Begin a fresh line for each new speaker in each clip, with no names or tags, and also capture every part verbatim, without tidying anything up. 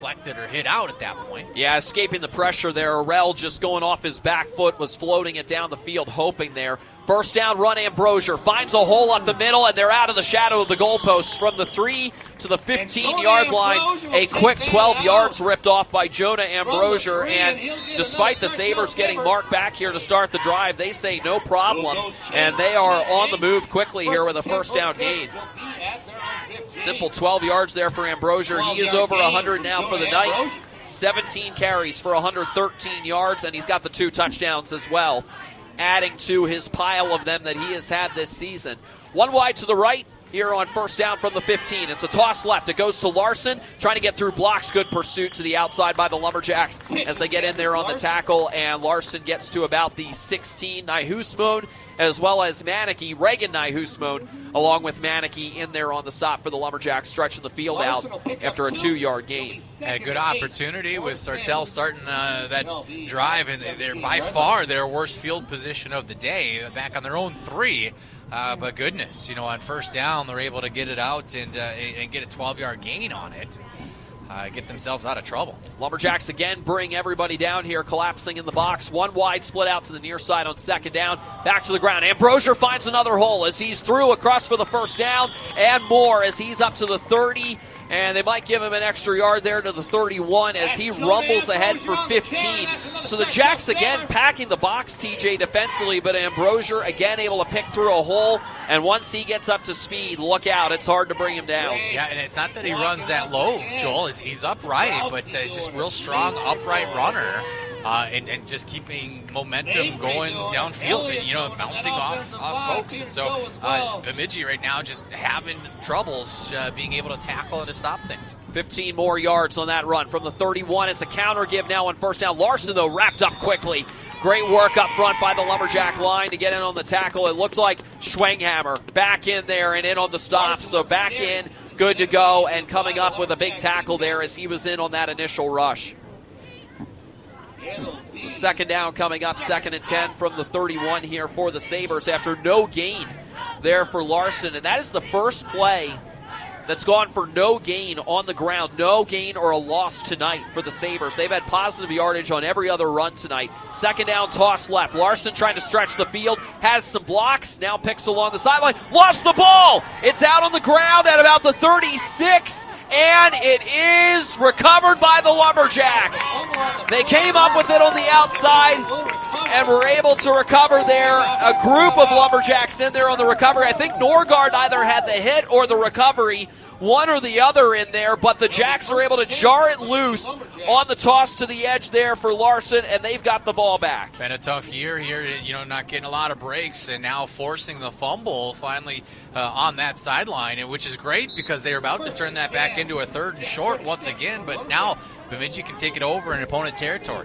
deflected or hit out at that point.
Yeah, escaping the pressure there. Arell just going off his back foot, was floating it down the field, hoping there. First down run, Ambrosier finds a hole up the middle, and they're out of the shadow of the goalposts. From the three to the fifteen-yard line, a quick twelve yards ripped off by Jonah Ambrosier. And despite the Sabres getting Mark back here to start the drive, they say no problem, and they are on the move quickly here with a first down gain. Simple twelve yards there for Ambrosier. He is over one hundred now for the night. seventeen carries for one hundred thirteen yards, and he's got the two touchdowns as well, adding to his pile of them that he has had this season. One wide to the right here on first down from the fifteen. It's a toss left. It goes to Larson, trying to get through blocks. Good pursuit to the outside by the Lumberjacks as they get in there on the tackle, and Larson gets to about the sixteen. Nyhusmone as well as Manicky, Reagan Nyhusmone, along with Manicky in there on the stop for the Lumberjacks, stretching the field out after a two-yard gain.
Had a good opportunity with Sartell starting uh, that drive, and they're by far their worst field position of the day, back on their own three. Uh, but goodness, you know, on first down, they're able to get it out and uh, and get a twelve-yard gain on it. Uh, get themselves out of trouble.
Lumberjacks again bring everybody down here, collapsing in the box. One wide, split out to the near side on second down. Back to the ground. Ambrosier finds another hole as he's through across for the first down, and more as he's up to the thirty. And they might give him an extra yard there to the thirty-one as he rumbles ahead for fifteen. So the Jacks again packing the box, T J, defensively, but Ambrosier again able to pick through a hole. And once he gets up to speed, look out, it's hard to bring him down.
Yeah, and it's not that he runs that low, Joel. It's, he's upright, but uh, it's just real strong, upright runner. Uh, and, and just keeping momentum going downfield, and, you know, bouncing off, off folks. And so uh, Bemidji right now just having troubles uh, being able to tackle and to stop things.
fifteen more yards on that run from the thirty-one. It's a counter give now on first down. Larson, though, wrapped up quickly. Great work up front by the Lumberjack line to get in on the tackle. It looked like Schwenghammer back in there and in on the stop. So back in, good to go, and coming up with a big tackle there as he was in on that initial rush. So second down coming up, second and ten from the thirty-one here for the Sabres after no gain there for Larson. And that is the first play that's gone for no gain on the ground, no gain or a loss tonight for the Sabres. They've had positive yardage on every other run tonight. Second down, toss left. Larson trying to stretch the field, has some blocks, now picks along the sideline, lost the ball. It's out on the ground at about the thirty-six. And it is recovered by the Lumberjacks. They came up with it on the outside and were able to recover there. A group of Lumberjacks in there on the recovery. I think Norgard either had the hit or the recovery, one or the other in there, but the Jacks are able to jar it loose on the toss to the edge there for Larson, and they've got the ball back.
Been a tough year here, you know, not getting a lot of breaks, and now forcing the fumble finally uh, on that sideline, which is great because they're about to turn that back into a third and short once again, but now Bemidji can take it over in opponent territory.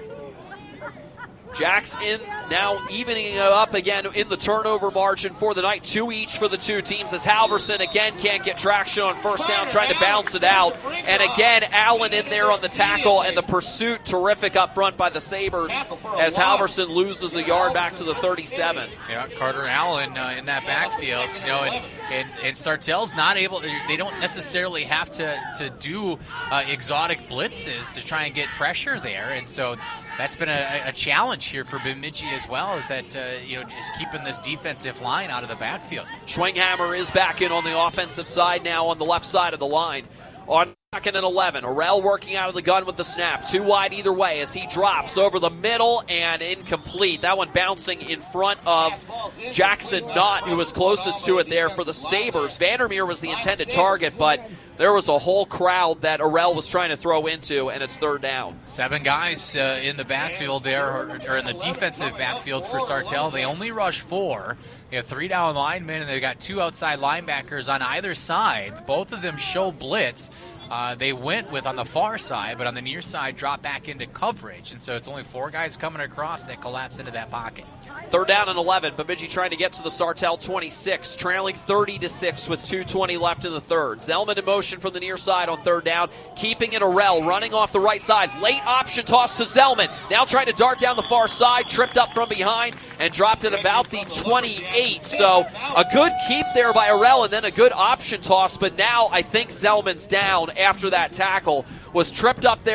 Jacks in now evening it up again in the turnover margin for the night. Two each for the two teams as Halverson again can't get traction on first down, trying to bounce it out. And again, Allen in there on the tackle, and the pursuit terrific up front by the Sabres as Halverson loses a yard back to the thirty-seven.
Yeah, Carter Allen uh, in that backfield, you know, and, and, and Sartell's not able, they don't necessarily have to, to do uh, exotic blitzes to try and get pressure there. And so that's been a, a challenge here for Bemidji as well, is that, uh, you know, just keeping this defensive line out of the backfield.
Schwenghammer is back in on the offensive side now on the left side of the line. On second and eleven, Arell working out of the gun with the snap. Two wide either way as he drops over the middle and incomplete. That one bouncing in front of Jackson Knott, who was closest to it there for the Sabres. Vandermeer was the intended target, but there was a whole crowd that Arell was trying to throw into, and it's third down.
Seven guys uh, in the backfield there, or, or in the defensive backfield for Sartell. They only rush four. They have three down linemen, and they've got two outside linebackers on either side. Both of them show blitz. Uh, they went with on the far side, but on the near side, drop back into coverage. And so it's only four guys coming across that collapse into that pocket.
Third down and eleven. Bemidji trying to get to the Sartell twenty-six, trailing thirty to six with two twenty left in the third. Zellman in motion from the near side on third down, keeping it Arell, running off the right side. Late option toss to Zellman. Now trying to dart down the far side, tripped up from behind and dropped it about the twenty-eight. So a good keep there by Arell, and then a good option toss, but now I think Zellman's down after that tackle, was tripped up there